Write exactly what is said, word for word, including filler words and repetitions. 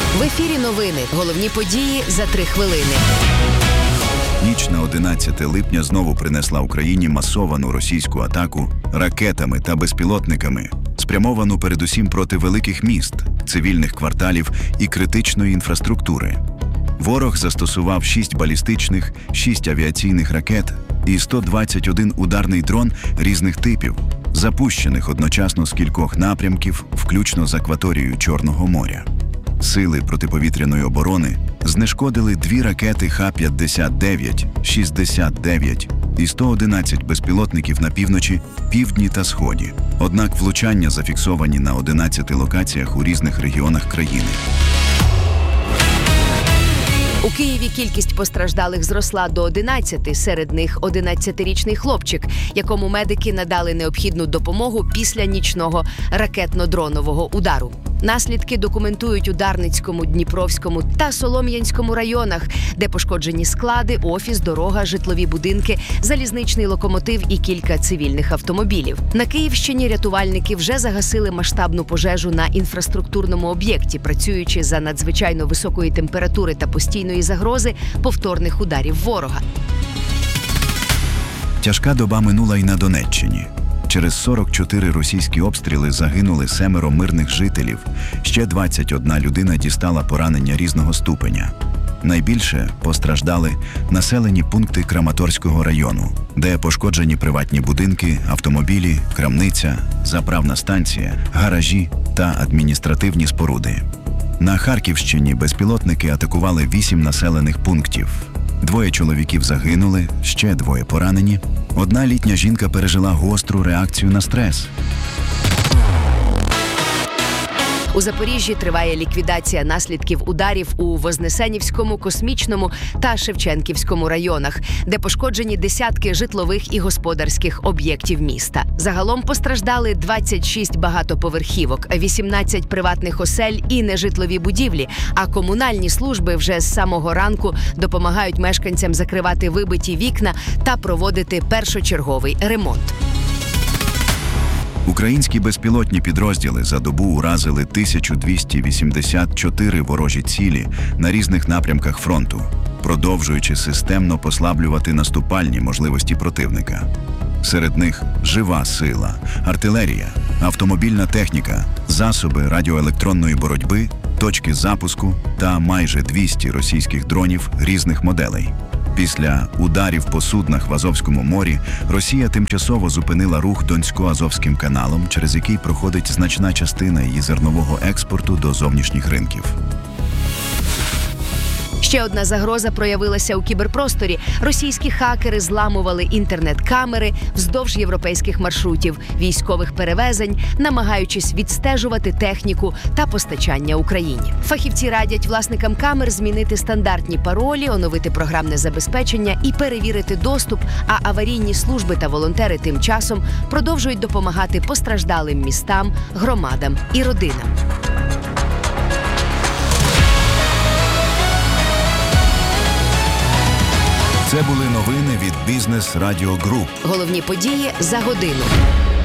В ефірі новини. Головні події за три хвилини. Ніч на одинадцяте липня знову принесла Україні масовану російську атаку ракетами та безпілотниками, спрямовану передусім проти великих міст, цивільних кварталів і критичної інфраструктури. Ворог застосував шість балістичних, шість авіаційних ракет і сто двадцять один ударний дрон різних типів, запущених одночасно з кількох напрямків, включно з акваторією Чорного моря. Сили протиповітряної оборони знешкодили дві ракети Х п'ятдесят дев'ять, шістдесят дев'ять і сто одинадцять безпілотників на півночі, півдні та сході. Однак влучання зафіксовані на одинадцяти локаціях у різних регіонах країни. У Києві кількість постраждалих зросла до одинадцяти, серед них одинадцятирічний хлопчик, якому медики надали необхідну допомогу після нічного ракетно-дронового удару. Наслідки документують у Дарницькому, Дніпровському та Солом'янському районах, де пошкоджені склади, офіс, дорога, житлові будинки, залізничний локомотив і кілька цивільних автомобілів. На Київщині рятувальники вже загасили масштабну пожежу на інфраструктурному об'єкті, працюючи за надзвичайно високої температури та постійної загрози повторних ударів ворога. Тяжка доба минула й на Донеччині. Через сорок чотири російські обстріли загинули семеро мирних жителів, ще двадцять одна людина дістала поранення різного ступеня. Найбільше постраждали населені пункти Краматорського району, де пошкоджені приватні будинки, автомобілі, крамниця, заправна станція, гаражі та адміністративні споруди. На Харківщині безпілотники атакували вісім населених пунктів. Двоє чоловіків загинули, ще двоє поранені. Одна літня жінка пережила гостру реакцію на стрес. У Запоріжжі триває ліквідація наслідків ударів у Вознесенівському, Космічному та Шевченківському районах, де пошкоджені десятки житлових і господарських об'єктів міста. Загалом постраждали двадцять шість багатоповерхівок, вісімнадцять приватних осель і нежитлові будівлі, а комунальні служби вже з самого ранку допомагають мешканцям закривати вибиті вікна та проводити першочерговий ремонт. Українські безпілотні підрозділи за добу уразили тисячу двісті вісімдесят чотири ворожі цілі на різних напрямках фронту, продовжуючи системно послаблювати наступальні можливості противника. Серед них жива сила, артилерія, автомобільна техніка, засоби радіоелектронної боротьби, точки запуску та майже двісті російських дронів різних моделей. Після ударів по суднах в Азовському морі Росія тимчасово зупинила рух Донсько-Азовським каналом, через який проходить значна частина її зернового експорту до зовнішніх ринків. Ще одна загроза проявилася у кіберпросторі. Російські хакери зламували інтернет-камери вздовж європейських маршрутів, військових перевезень, намагаючись відстежувати техніку та постачання Україні. Фахівці радять власникам камер змінити стандартні паролі, оновити програмне забезпечення і перевірити доступ, а аварійні служби та волонтери тим часом продовжують допомагати постраждалим містам, громадам і родинам. Це були новини від Бізнес Радіо Груп. Головні події за годину.